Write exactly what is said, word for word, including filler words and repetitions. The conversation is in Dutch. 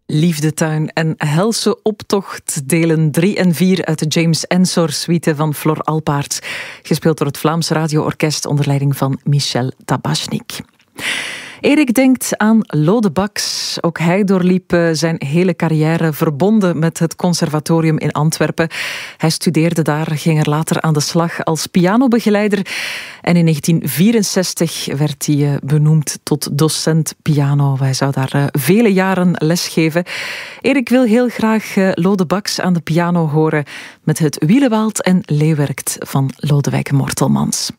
Liefdetuin en Helse optocht, delen drie en vier uit de James Ensor-suite van Flor Alpaert, gespeeld door het Vlaams Radio-orkest onder leiding van Michel Tabachnik. Erik denkt aan Lode Baks. Ook hij doorliep zijn hele carrière verbonden met het conservatorium in Antwerpen. Hij studeerde daar, ging er later aan de slag als pianobegeleider. En in negentien vierenzestig werd hij benoemd tot docent piano. Hij zou daar vele jaren lesgeven. Erik wil heel graag Lode Baks aan de piano horen met het Wielewaald en Leeuwerkt van Lodewijk Mortelmans.